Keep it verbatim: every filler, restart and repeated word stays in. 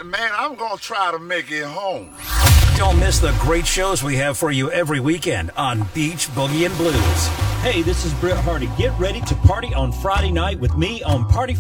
man, I'm gonna try to make it home. Don't miss the great shows we have for you every weekend on Beach Boogie and Blues. Hey, this is Britt Hardy. Get ready to party on Friday night with me on Party